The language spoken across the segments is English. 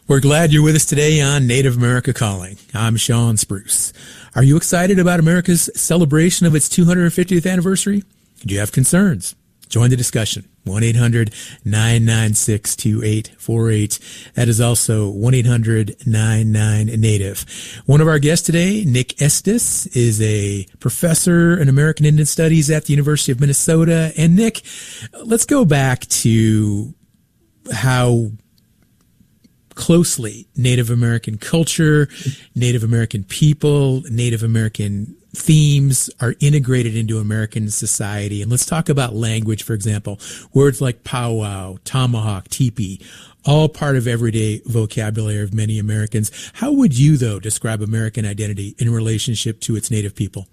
We're glad you're with us today on Native America Calling. I'm Sean Spruce. Are you excited about America's celebration of its 250th anniversary? Do you have concerns? Join the discussion. 1-800-996-2848. That is also 1-800-99-NATIVE. One of our guests today, Nick Estes, is a professor in American Indian Studies at the University of Minnesota. And Nick, let's go back to how closely Native American culture, Native American people, Native American themes are integrated into American society. And let's talk about language, for example. Words like powwow, tomahawk, teepee, all part of everyday vocabulary of many Americans. How would you, though, describe American identity in relationship to its Native people?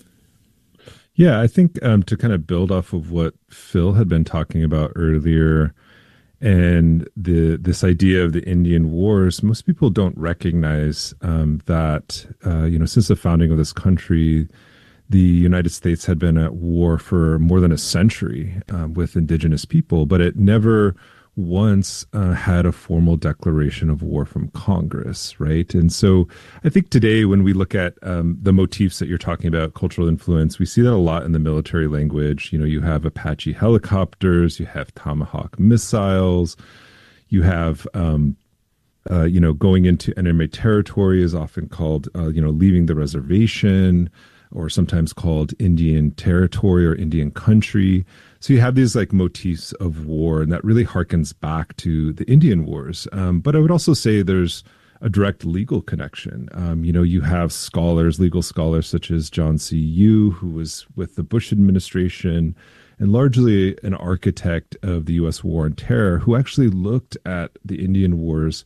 Yeah, I think to kind of build off of what Phil had been talking about earlier, and this idea of the Indian Wars, most people don't recognize that, since the founding of this country, the United States had been at war for more than a century with indigenous people, but it never once had a formal declaration of war from Congress, right? And so I think today when we look at the motifs that you're talking about, cultural influence, we see that a lot in the military language. You know, you have Apache helicopters, you have Tomahawk missiles, you have, going into enemy territory is often called, leaving the reservation, or sometimes called Indian territory or Indian country. So you have these like motifs of war, and that really harkens back to the Indian Wars. But I would also say there's a direct legal connection. You have scholars, legal scholars such as John C. Yu, who was with the Bush administration and largely an architect of the U.S. war on terror, who actually looked at the Indian Wars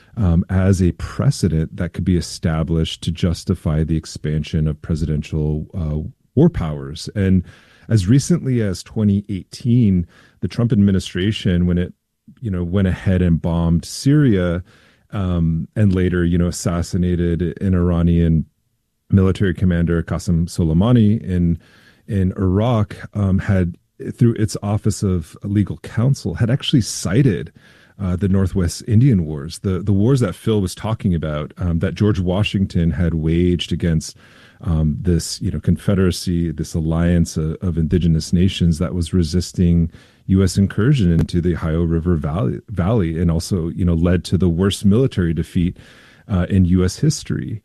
as a precedent that could be established to justify the expansion of presidential war powers. And as recently as 2018, the Trump administration, when it went ahead and bombed Syria, and later assassinated an Iranian military commander, Qasem Soleimani, in Iraq, had, through its Office of Legal Counsel, had actually cited the Northwest Indian Wars, the wars that Phil was talking about, that George Washington had waged against this confederacy, this alliance of indigenous nations that was resisting U.S. incursion into the Ohio River Valley, and also led to the worst military defeat in U.S. history.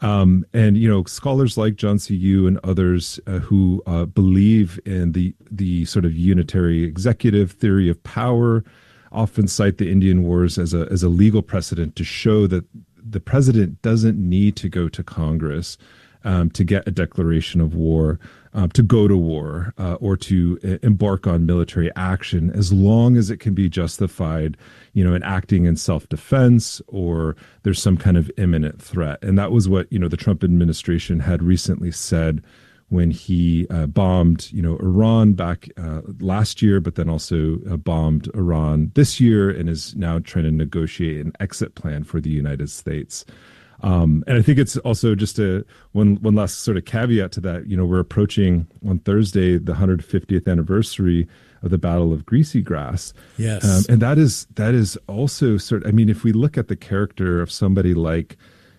And scholars like John C. Yu and others who believe in the sort of unitary executive theory of power often cite the Indian Wars as a legal precedent to show that the president doesn't need to go to Congress to get a declaration of war, to go to war, or to embark on military action, as long as it can be justified, in acting in self-defense, or there's some kind of imminent threat. And that was what, the Trump administration had recently said when he bombed, Iran back last year, but then also bombed Iran this year, and is now trying to negotiate an exit plan for the United States. And I think it's also just one last sort of caveat to that. We're approaching on Thursday the 150th anniversary of the Battle of Greasy Grass. Yes, and that is also if we look at the character of somebody like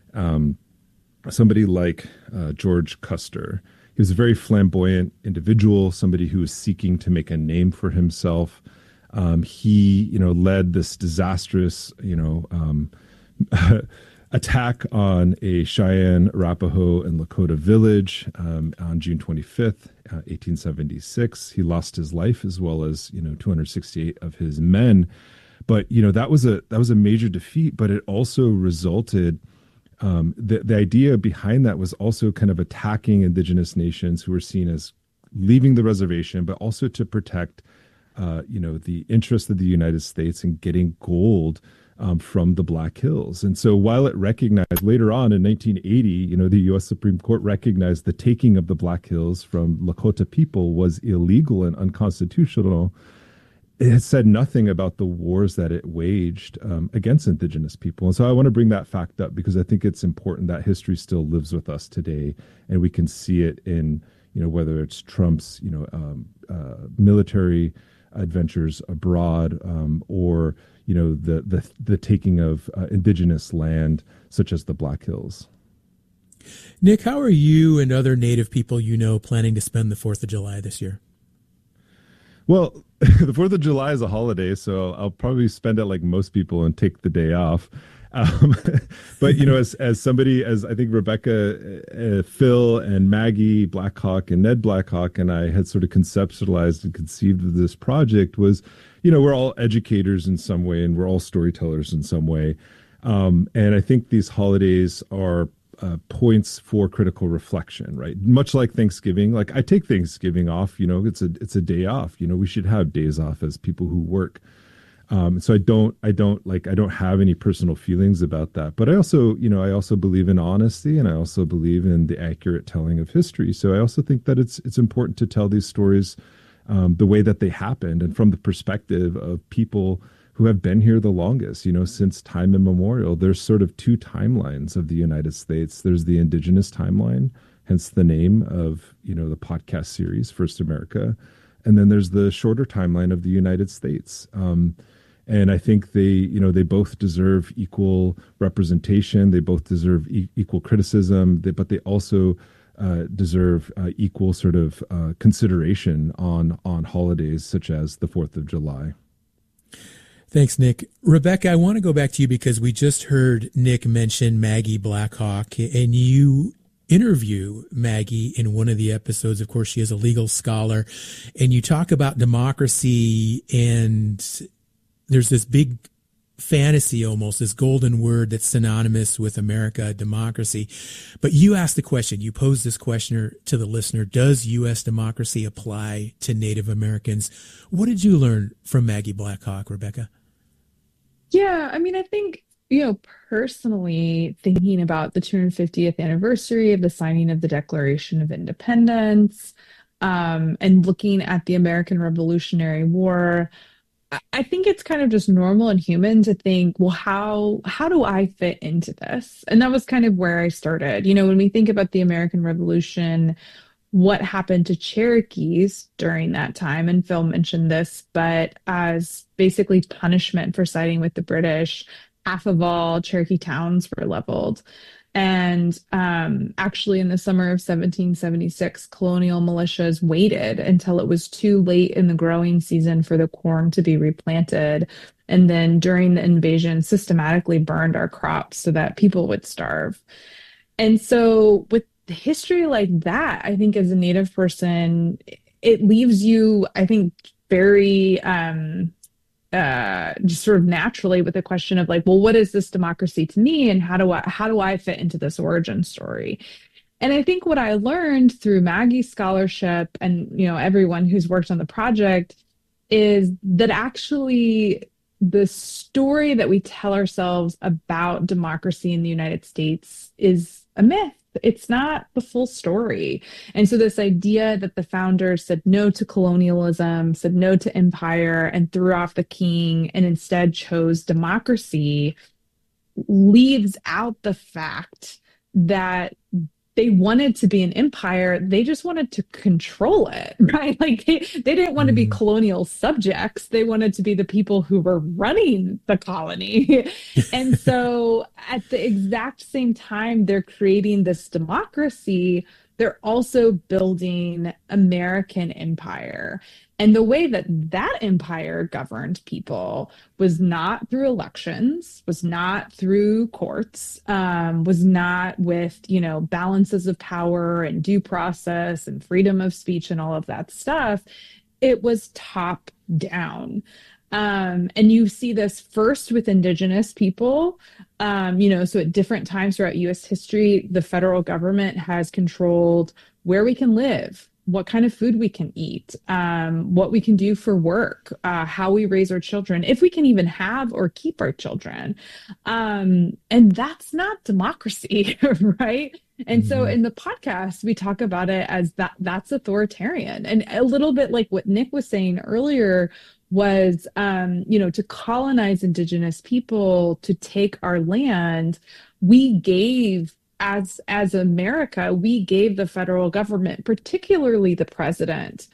George Custer. He was a very flamboyant individual, somebody who was seeking to make a name for himself. He, led this disastrous, attack on a Cheyenne, Arapaho, and Lakota village on June 25th, 1876. He lost his life, as well as 268 of his men. But that was a major defeat. But it also resulted. The idea behind that was also kind of attacking indigenous nations who were seen as leaving the reservation, but also to protect, the interest of the United States in getting gold from the Black Hills. And so while it recognized later on in 1980, the U.S. Supreme Court recognized the taking of the Black Hills from Lakota people was illegal and unconstitutional, it has said nothing about the wars that it waged against indigenous people. And so I want to bring that fact up because I think it's important that history still lives with us today, and we can see it in, whether it's Trump's, military adventures abroad, or, the taking of indigenous land, such as the Black Hills. Nick, how are you and other Native people planning to spend the 4th of July this year? Well, the 4th of July is a holiday, so I'll probably spend it like most people and take the day off. Um, but, as somebody, as I think Rebecca, Phil, and Maggie Blackhawk, and Ned Blackhawk, and I had sort of conceptualized and conceived of this project was, we're all educators in some way, and we're all storytellers in some way. And I think these holidays are points for critical reflection, right? Much like Thanksgiving, like I take Thanksgiving off, it's a day off. We should have days off as people who work. So I don't have any personal feelings about that. But I also believe in honesty, and I also believe in the accurate telling of history. So I also think that it's important to tell these stories the way that they happened, and from the perspective of people who have been here the longest, since time immemorial. There's sort of two timelines of the United States. There's the indigenous timeline, hence the name of, the podcast series, First America. And then there's the shorter timeline of the United States. And I think they both deserve equal representation. They both deserve equal criticism, but they also deserve equal sort of consideration on holidays such as the 4th of July. Thanks, Nick. Rebecca, I want to go back to you because we just heard Nick mention Maggie Blackhawk, and you interview Maggie in one of the episodes. Of course, she is a legal scholar, and you talk about democracy, and there's this big fantasy, almost this golden word that's synonymous with America, democracy. But you asked the question, you posed this question to the listener: does U.S. democracy apply to Native Americans? What did you learn from Maggie Blackhawk, Rebecca? Yeah, I mean, I think, personally thinking about the 250th anniversary of the signing of the Declaration of Independence, and looking at the American Revolutionary War, I think it's kind of just normal and human to think, well, how do I fit into this? And that was kind of where I started. When we think about the American Revolution, what happened to Cherokees during that time, and Phil mentioned this, but as basically punishment for siding with the British, half of all Cherokee towns were leveled. And actually, in the summer of 1776, colonial militias waited until it was too late in the growing season for the corn to be replanted. And then during the invasion, systematically burned our crops so that people would starve. And so with history like that, I think as a Native person, it leaves you, I think, very just sort of naturally with the question of like, well, what is this democracy to me, and how do I fit into this origin story? And I think what I learned through Maggie's scholarship and everyone who's worked on the project is that actually the story that we tell ourselves about democracy in the United States is a myth. It's not the full story. And so this idea that the founders said no to colonialism, said no to empire, and threw off the king, and instead chose democracy, leaves out the fact that they wanted to be an empire. They just wanted to control it, right? Like they didn't want to be colonial subjects. They wanted to be the people who were running the colony. And so at the exact same time they're creating this democracy, they're also building American empire. And the way that that empire governed people was not through elections, was not through courts, was not with, balances of power and due process and freedom of speech and all of that stuff. It was top down. And you see this first with indigenous people, so at different times throughout US history, the federal government has controlled where we can live, what kind of food we can eat, what we can do for work, how we raise our children, if we can even have or keep our children. And that's not democracy, right? And so in the podcast, we talk about it as that's authoritarian. And a little bit like what Nick was saying earlier was, to colonize indigenous people, to take our land, we gave as America, we gave the federal government, particularly the president,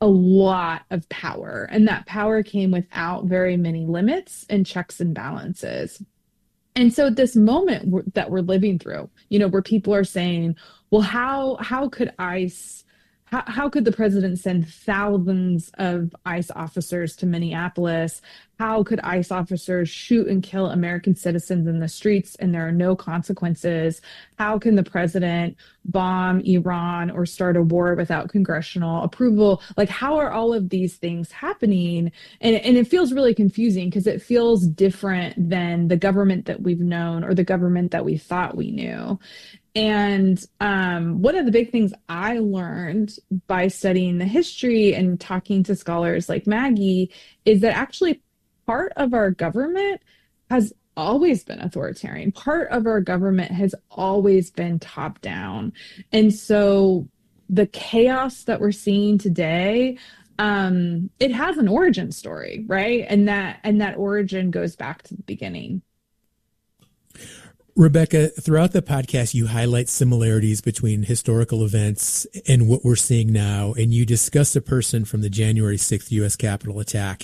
a lot of power, and that power came without very many limits and checks and balances. And so this moment that we're living through, where people are saying, well, how could ICE, how could the president send thousands of ICE officers to Minneapolis? How could ICE officers shoot and kill American citizens in the streets and there are no consequences? How can the president bomb Iran or start a war without congressional approval? Like, how are all of these things happening? And it feels really confusing because it feels different than the government that we've known or the government that we thought we knew. And one of the big things I learned by studying the history and talking to scholars like Maggie is that actually part of our government has always been authoritarian. Part of our government has always been top down. And so the chaos that we're seeing today, it has an origin story, right? And that origin goes back to the beginning. Rebecca, throughout the podcast, you highlight similarities between historical events and what we're seeing now, and you discuss a person from the January 6th U.S. Capitol attack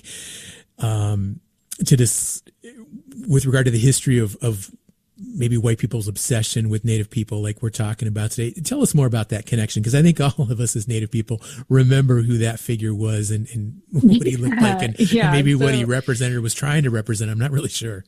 with regard to the history of maybe white people's obsession with Native people like we're talking about today. Tell us more about that connection, because I think all of us as Native people remember who that figure was and what he looked like and maybe what he represented or was trying to represent. I'm not really sure.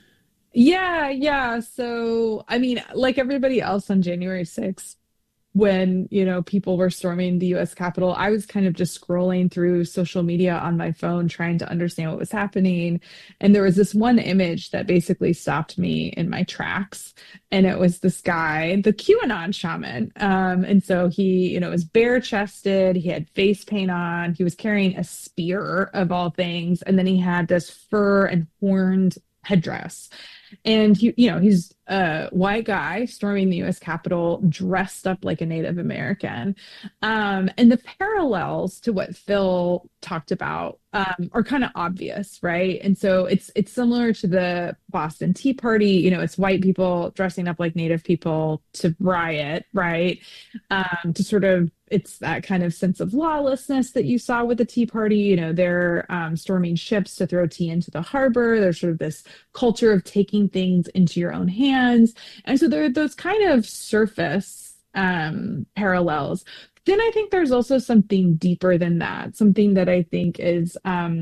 Yeah. So, I mean, like everybody else on January 6th, when, people were storming the US Capitol, I was kind of just scrolling through social media on my phone, trying to understand what was happening. And there was this one image that basically stopped me in my tracks. And it was this guy, the QAnon shaman. And so he, was bare chested. He had face paint on. He was carrying a spear of all things. And then he had this fur and horned headdress. And he's a white guy storming the U.S. Capitol dressed up like a Native American. And the parallels to what Phil talked about are kind of obvious, right? And so it's similar to the Boston Tea Party. It's white people dressing up like Native people to riot, right? To sort of, it's that kind of sense of lawlessness that you saw with the Tea Party. They're storming ships to throw tea into the harbor. There's sort of this culture of taking things into your own hands. And so there are those kind of surface parallels. Then I think there's also something deeper than that, something that I think is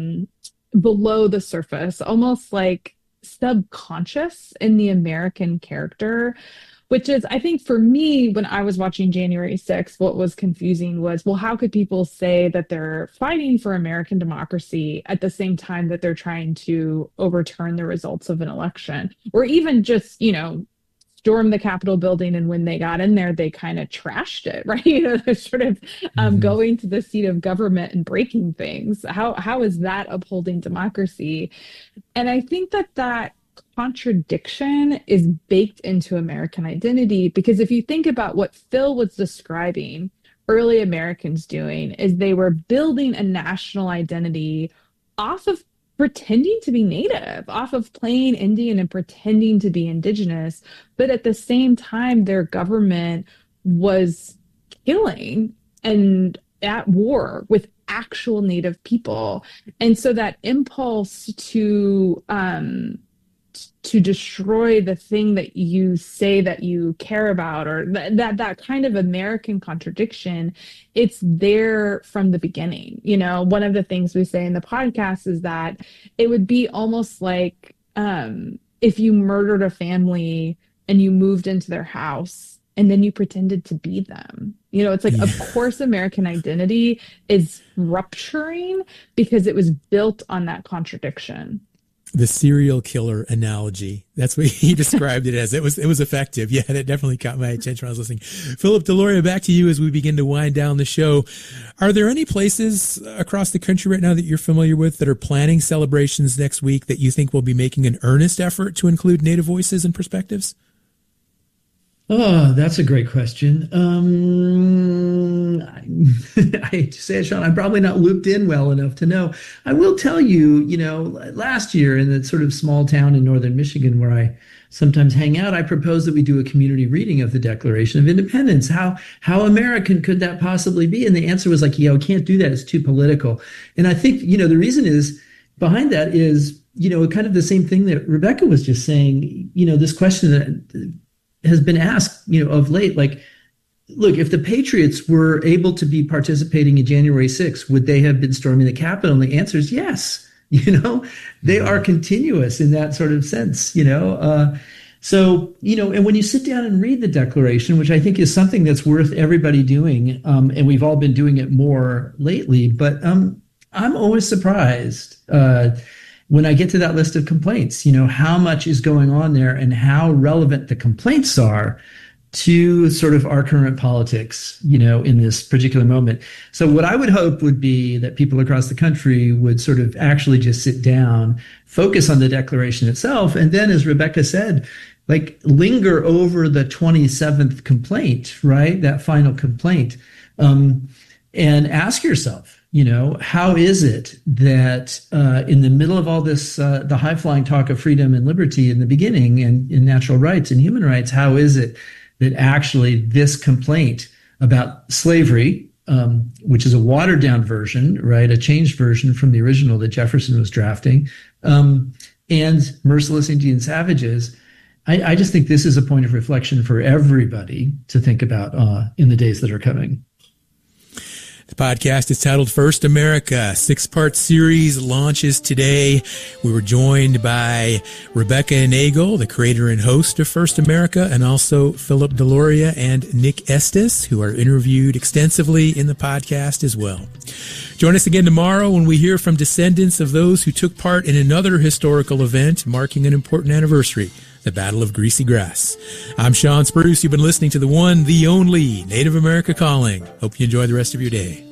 below the surface, almost like subconscious in the American character, which is, I think for me, when I was watching January 6th, what was confusing was, well, how could people say that they're fighting for American democracy at the same time that they're trying to overturn the results of an election, or even just, storm the Capitol building, and when they got in there, they kind of trashed it, right? They're sort of going to the seat of government and breaking things. How is that upholding democracy? And I think that contradiction is baked into American identity, because if you think about what Phil was describing early Americans doing, is they were building a national identity off of pretending to be Native, off of playing Indian and pretending to be Indigenous. But at the same time, their government was killing and at war with actual Native people. And so that impulse to destroy the thing that you say that you care about, or that kind of American contradiction, it's there from the beginning. One of the things we say in the podcast is that it would be almost like if you murdered a family and you moved into their house and then you pretended to be them. It's like, of course, American identity is rupturing because it was built on that contradiction. The serial killer analogy. That's what he described it as. It was effective. Yeah, that definitely caught my attention when I was listening. Philip Deloria, back to you as we begin to wind down the show. Are there any places across the country right now that you're familiar with that are planning celebrations next week that you think will be making an earnest effort to include Native voices and perspectives? Oh, that's a great question. I hate to say it, Sean, I'm probably not looped in well enough to know. I will tell you, last year in the sort of small town in northern Michigan where I sometimes hang out, I proposed that we do a community reading of the Declaration of Independence. How American could that possibly be? And the answer was like, we can't do that. It's too political. And I think, the reason is behind that is, kind of the same thing that Rebecca was just saying, this question that has been asked, of late, like, look, if the Patriots were able to be participating in January 6th, would they have been storming the Capitol? And the answer is yes. They are continuous in that sort of sense, So, and when you sit down and read the Declaration, which I think is something that's worth everybody doing, and we've all been doing it more lately, but I'm always surprised when I get to that list of complaints, how much is going on there and how relevant the complaints are to sort of our current politics, in this particular moment. So what I would hope would be that people across the country would sort of actually just sit down, focus on the Declaration itself, and then, as Rebecca said, like linger over the 27th complaint, right? That final complaint, and ask yourself, how is it that in the middle of all this, the high-flying talk of freedom and liberty in the beginning and in natural rights and human rights, how is it that actually this complaint about slavery, which is a watered-down version, right, a changed version from the original that Jefferson was drafting, and merciless Indian savages, I just think this is a point of reflection for everybody to think about in the days that are coming. The podcast is titled First America. 6-part series launches today. We were joined by Rebecca Nagel, the creator and host of First America, and also Philip Deloria and Nick Estes, who are interviewed extensively in the podcast as well. Join us again tomorrow when we hear from descendants of those who took part in another historical event marking an important anniversary, the Battle of Greasy Grass. I'm Sean Spruce. You've been listening to the one, the only Native America Calling. Hope you enjoy the rest of your day.